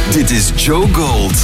Dit is Joe Gold.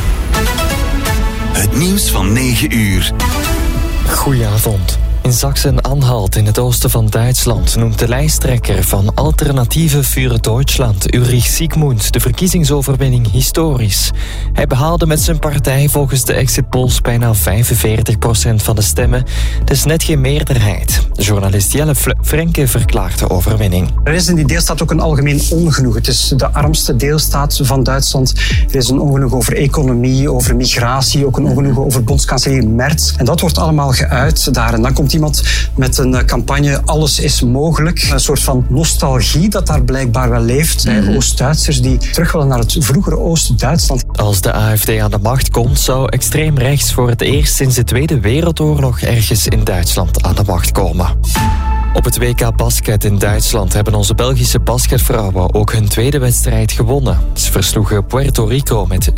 Het nieuws van 9 uur. Goedenavond. In Sachsen-Anhalt in het oosten van Duitsland noemt de lijsttrekker van Alternatieve für Deutschland, Ulrich Siegmund, de verkiezingsoverwinning historisch. Hij behaalde met zijn partij volgens de exit polls bijna 45% van de stemmen. Dat is net geen meerderheid. Journalist Jelle Frenke verklaart de overwinning. Er is in die deelstaat ook een algemeen ongenoegen. Het is de armste deelstaat van Duitsland. Er is een ongenoegen over economie, over migratie, ook een ongenoegen over bondskanselier Merz. En dat wordt allemaal geuit daar. En dan komt iemand met een campagne Alles is mogelijk. Een soort van nostalgie dat daar blijkbaar wel leeft. Oost-Duitsers die terug willen naar het vroegere Oost-Duitsland. Als de AfD aan de macht komt, zou extreem rechts voor het eerst sinds de Tweede Wereldoorlog ergens in Duitsland aan de macht komen. Op het WK Basket in Duitsland hebben onze Belgische basketvrouwen ook hun tweede wedstrijd gewonnen. Ze versloegen Puerto Rico met 64-76.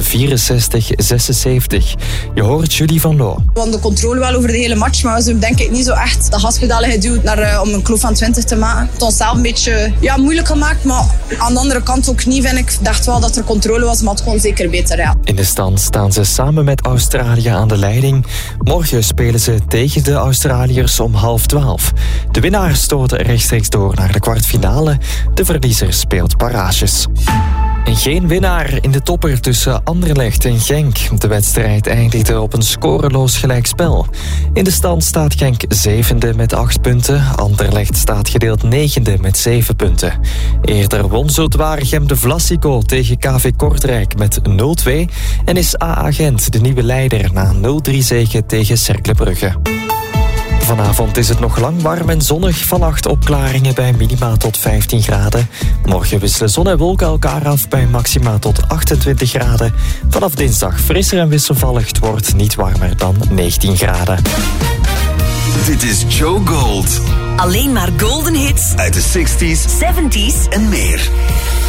Je hoort Julie van Loo. We hadden de controle wel over de hele match, maar we zijn denk ik niet zo echt de gaspedalen geduwd naar, om een kloof van 20 te maken. Het ons zelf een beetje moeilijk gemaakt, maar aan de andere kant ook niet, vind ik. Ik dacht wel dat er controle was, maar het kon zeker beter, ja. In de stand staan ze samen met Australië aan de leiding. Morgen spelen ze tegen de Australiërs om 11:30. De winnaar stoten rechtstreeks door naar de kwartfinale. De verliezer speelt barrages. En geen winnaar in de topper tussen Anderlecht en Genk. De wedstrijd eindigde op een scoreloos gelijkspel. In de stand staat Genk 7e met 8 punten. Anderlecht staat gedeeld 9e met 7 punten. Eerder won Zuid-Waregem de Vlasico tegen KV Kortrijk met 0-2. En is AA Gent de nieuwe leider na 0-3 zege tegen Cercle Brugge. Vanavond is het nog lang warm en zonnig. Vannacht opklaringen bij minima tot 15 graden. Morgen wisselen zon en wolken elkaar af bij maxima tot 28 graden. Vanaf dinsdag frisser en wisselvallig. Het wordt niet warmer dan 19 graden. Dit is Joe Gold. Alleen maar golden hits Uit de 60s, 70s en meer.